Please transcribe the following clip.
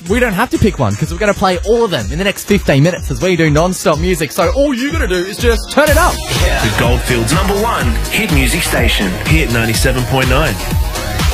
we don't have to pick one because we're going to play all of them in the next 15 minutes as we do non-stop music. So all you got to do is just turn it up. The Goldfields #1 hit music station, Hit 97.9.